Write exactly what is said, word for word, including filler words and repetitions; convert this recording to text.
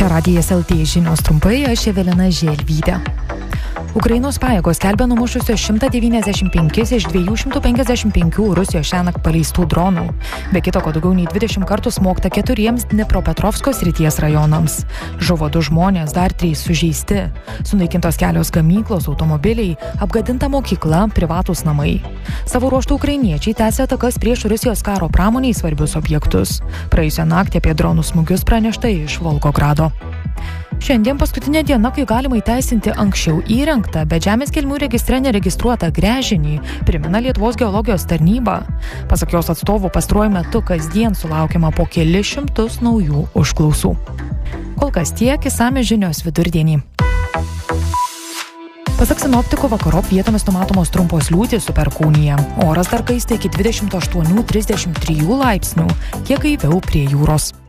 Čia Radijas L T žinios trumpai, aš Evelina Želvytė. Ukrainos pajėgos skelbia numušusios šimtą devyniasdešimt penkis iš dviejų šimtų penkiasdešimt penkių Rusijos šiąnakt paleistų dronų. Be kito, ko daugiau nei dvidešimt kartų smogta keturiems Dnipropetrovsko srities rajonams. Žuvo du žmonės, dar trys sužeisti. Sunaikintos kelios gamyklos, automobiliai, apgadinta mokykla, privatūs namai. Savo ruožtų ukrainiečiai tęsia atakas prieš Rusijos karo pramoniai svarbius objektus. Praėjusią naktį apie dronų smūgius pranešta iš Volgogrado. Šiandien paskutinė diena, kai galima įteisinti anksčiau įrengtą, bet žemės gelmių registre neregistruotą gręžinį, primena Lietuvos geologijos tarnyba. Pasak jos atstovų, pastaruoju metu kasdien sulaukiama po kelis šimtus naujų užklausų. Kol kas tiek, išsamios žinios vidurdienį. Pasak sinoptikų, vakarop vietomis numatomos trumpos liūtys su perkūnija. Oras dar kaista iki dvidešimt aštuonių trisdešimt trijų laipsnių, kiek gaiviau prie jūros.